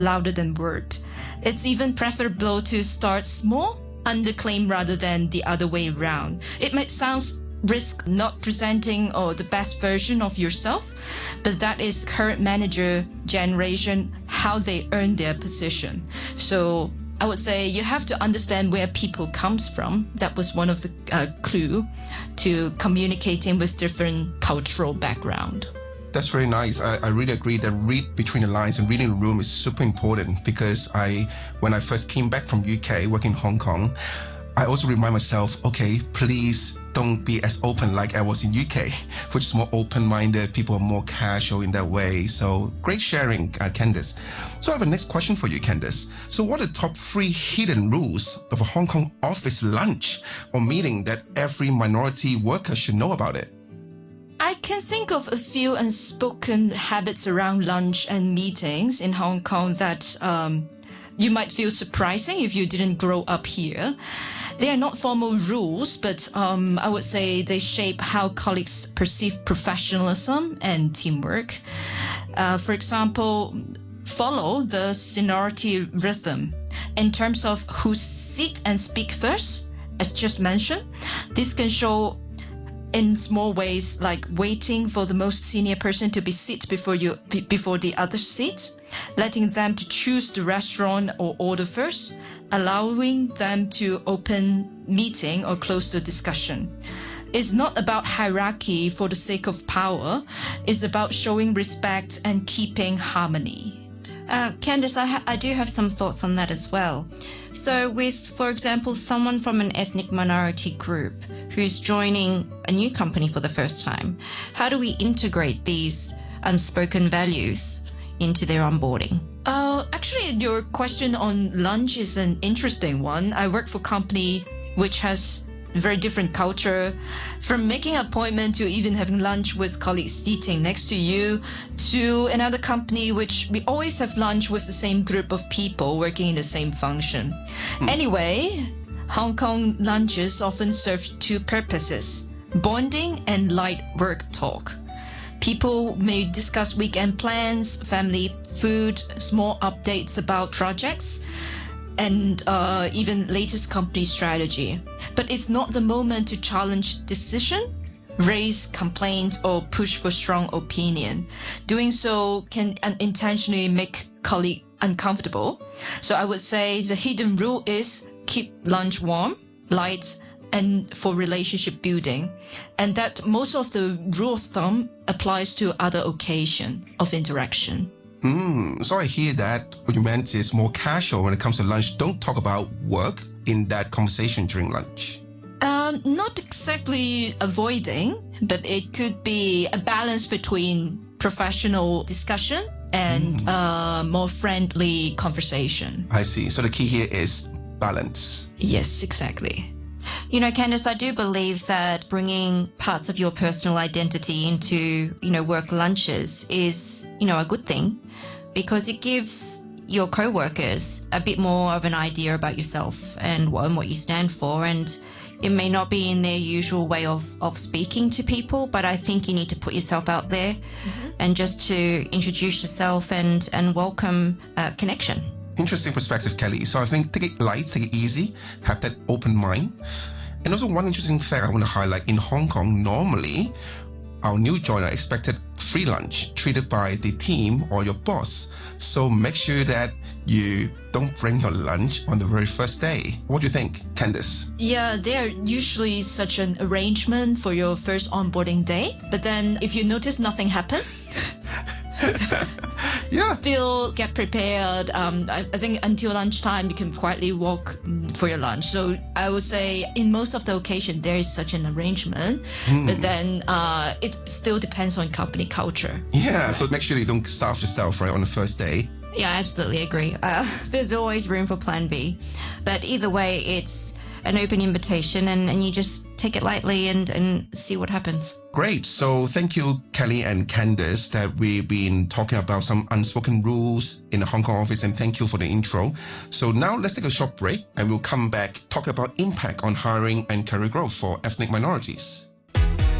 louder than word. It's even preferable to start small, underclaim rather than the other way around. It might sound risk not presenting or the best version of yourself, but that is current manager generation, how they earn their position. So I would say you have to understand where people comes from. That was one of the clue to communicating with different cultural background. That's very nice. I really agree that read between the lines and reading the room is super important, because when I first came back from UK, working in Hong Kong, I also remind myself, okay, please don't be as open like I was in UK, which is more open-minded. People are more casual in that way. So great sharing, Candice. So I have a next question for you, Candice. So what are the top 3 hidden rules of a Hong Kong office lunch or meeting that every minority worker should know about it? I can think of a few unspoken habits around lunch and meetings in Hong Kong that you might feel surprising if you didn't grow up here. They are not formal rules, but I would say they shape how colleagues perceive professionalism and teamwork. For example, follow the seniority rhythm. In terms of who sit and speak first, as just mentioned, this can show in small ways, like waiting for the most senior person to be seated before the other sit, letting them to choose the restaurant or order first, allowing them to open meeting or close the discussion. It's not about hierarchy for the sake of power. It's about showing respect and keeping harmony. Candice, I do have some thoughts on that as well. So with, for example, someone from an ethnic minority group who's joining a new company for the first time, how do we integrate these unspoken values into their onboarding? Actually, your question on lunch is an interesting one. I work for a company which has very different culture, from making an appointment to even having lunch with colleagues sitting next to you, to another company which we always have lunch with the same group of people working in the same function. Anyway, Hong Kong lunches often serve 2 purposes: bonding and light work talk. People may discuss weekend plans, family food, small updates about projects, and even latest company strategy. But it's not the moment to challenge decision, raise complaints, or push for strong opinion. Doing so can unintentionally make colleagues uncomfortable. So I would say the hidden rule is keep lunch warm, light, and for relationship building. And that most of the rule of thumb applies to other occasion of interaction. So I hear that what you meant is more casual when it comes to lunch. Don't talk about work in that conversation during lunch. Not exactly avoiding, but it could be a balance between professional discussion and more friendly conversation. I see. So the key here is balance. Yes, exactly. You know, Candice, I do believe that bringing parts of your personal identity into, work lunches is, a good thing, because it gives your co-workers a bit more of an idea about yourself and what you stand for. And it may not be in their usual way of speaking to people, but I think you need to put yourself out there and just to introduce yourself and welcome connection. Interesting perspective, Kelly. So I think take it light, take it easy, have that open mind. And also one interesting fact I want to highlight, in Hong Kong, normally our new joiner expected free lunch treated by the team or your boss. So make sure that you don't bring your lunch on the very first day. What do you think, Candice? Yeah, there are usually such an arrangement for your first onboarding day. But then if you notice nothing happened, still get prepared. I think until lunchtime, you can quietly walk for your lunch. So I would say in most of the occasion, there is such an arrangement. But then it still depends on company culture. Yeah, so make sure you don't starve yourself, right, on the first day. Yeah, I absolutely agree. There's always room for plan B. But either way, it's an open invitation and you just take it lightly and see what happens. Great. So thank you, Kelly and Candice, that we've been talking about some unspoken rules in the Hong Kong office, and thank you for the intro. So now let's take a short break and we'll come back, talk about impact on hiring and career growth for ethnic minorities.